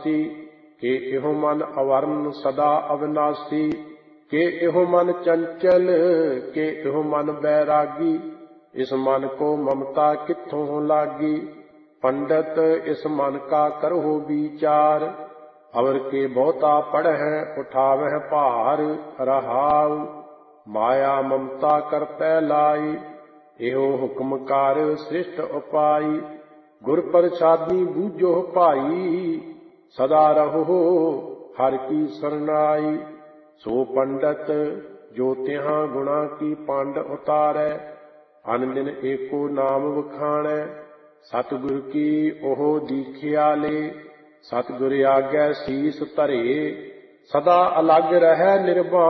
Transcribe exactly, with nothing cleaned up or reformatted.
ਵਾਸੀ। ਕੇ ਇਹੋ ਮਨ ਅਵਰਨ ਸਦਾ ਅਵਿਨਾਸੀ। ਕੇ ਇਹੋ ਮਨ ਚੰਚਲ, ਕੇ ਇਹੋ ਮਨ ਬੈਰਾਗੀ। ਇਸ ਮਨ ਕੋ ਮਮਤਾ ਕਿੱਥੋਂ ਲਾਗੀ। ਪੰਡਤ ਇਸ ਮਨ ਕਾ ਕਰਹੁ ਵਿਚਾਰ। ਅਵਰ ਕੇ ਬਹੁਤਾ ਪੜ੍ਹੈ ਉਠਾਵਹਿ ਭਾਰ। ਰਹਾਉ ਮਾਇਆ ਮਮਤਾ ਕਰਤੈ ਲਾਈ। ਇਹੋ ਹੁਕਮ ਕਰ ਸ੍ਰਿਸ਼ਟ ਉਪਾਈ। ਗੁਰ ਪ੍ਰਸਾਦੀ ਬੂਝੋ ਭਾਈ। ਸਦਾ ਰਹੋ ਹਰਿ ਕੀ ਸਰਨਾਈ। ਸੋ ਪੰਡਤ ਜੋ ਤਿਹਾਂ ਗੁਣਾ ਕੀ ਪੰਡ ਉਤਾਰੈ। ਅਨ ਦਿਨ ਏਕੋ ਨਾਮ ਵਖਾਣੈ। ਸਤਿਗੁਰ ਕੀ ਉਹ ਦੀਖਿਆ ਲੇ। ਸਤਿਗੁਰ ਆਗੈ ਸੀਸ ਧਰੇ। ਸਦਾ ਅਲਗ ਰਹੈ ਨਿਰਵਾਣ।